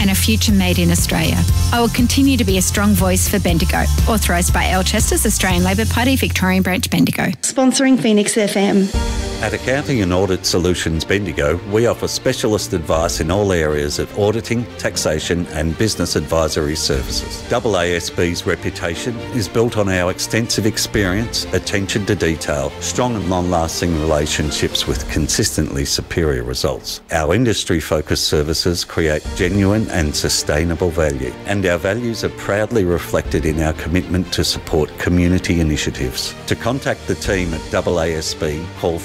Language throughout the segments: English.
and a future made in Australia. I will continue to be a strong voice for Bendigo, authorised by Alchester's Australian Labor Party, Victorian Branch, Bendigo. Sponsoring Phoenix FM. At Accounting and Audit Solutions Bendigo, we offer specialist advice in all areas of auditing, taxation and business advisory services. AASB's reputation is built on our extensive experience, attention to detail, strong and long-lasting relationships with consistently superior results. Our industry-focused services create genuine and sustainable value, and our values are proudly reflected in our commitment to support community initiatives. To contact the team at AASB, call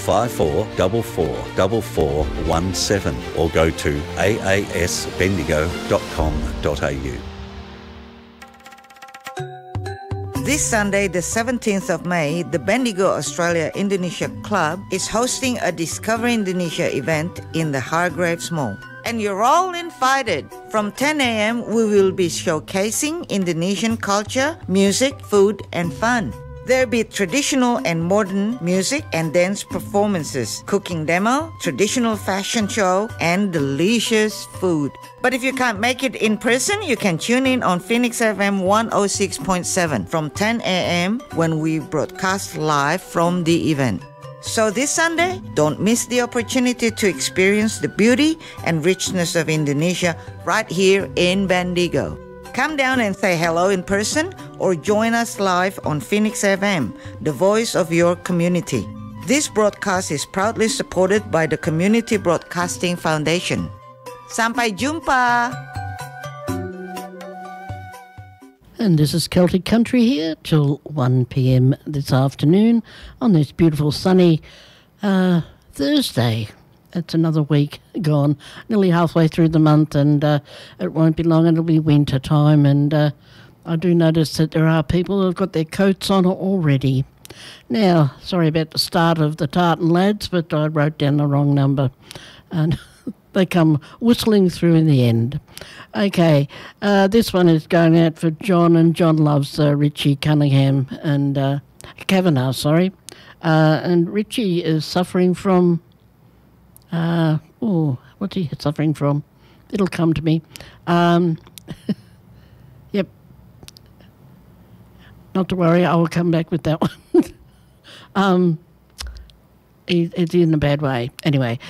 54444417 or go to aasbendigo.com.au. This Sunday, the 17th of May, the Bendigo Australia Indonesia Club is hosting a Discover Indonesia event in the Hargreaves Mall. And you're all invited. From 10 a.m, we will be showcasing Indonesian culture, music, food, and fun. There'll be traditional and modern music and dance performances, cooking demo, traditional fashion show, and delicious food. But if you can't make it in person, you can tune in on Phoenix FM 106.7 from 10 a.m. when we broadcast live from the event. So this Sunday, don't miss the opportunity to experience the beauty and richness of Indonesia right here in Bendigo. Come down and say hello in person or join us live on Phoenix FM, the voice of your community. This broadcast is proudly supported by the Community Broadcasting Foundation. Sampai jumpa! And this is Celtic Country here till 1 p.m. this afternoon on this beautiful sunny Thursday. It's another week gone, nearly halfway through the month, and it won't be long, it'll be winter time. And I do notice that there are people who have got their coats on already. Now, sorry about the start of the Tartan Lads, but I wrote down the wrong number. And they come whistling through in the end. Okay, this one is going out for John, and John loves Richie Cunningham and Kavanagh, sorry. And Richie is suffering from... what's he suffering from? It'll come to me. Yep. Not to worry, I will come back with that one. It's in a bad way. Anyway,